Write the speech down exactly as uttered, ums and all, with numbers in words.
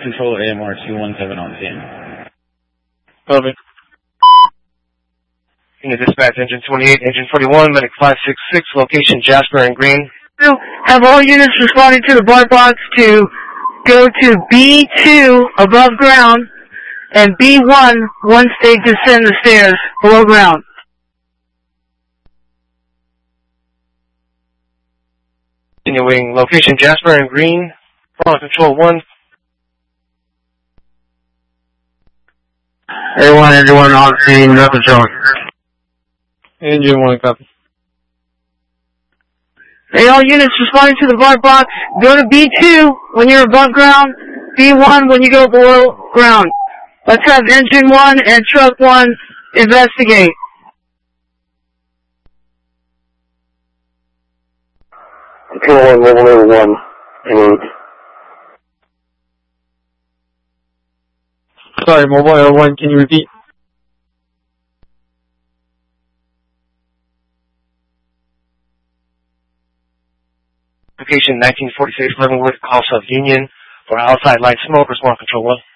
Control A M R two one seven on scene. Copy. Unit Dispatch, Engine twenty-eight, Engine forty-one, Medic five six six, location Jasper and Green. Have all units responding to the bar box to go to B two above ground and B one once they descend the stairs below ground. Continuing, location Jasper and Green, Ground Control one. A one, Engine one on scene, no control. Engine one, copy. Hey, all units responding to the bar box, go to B two when you're above ground, B one when you go below ground. Let's have Engine one and Truck one investigate. Control one, level level one, and Sorry, Mobile L one, can you repeat? Location nineteen forty-six Leavenworth, call South Union for outside light smoke, respond Control one.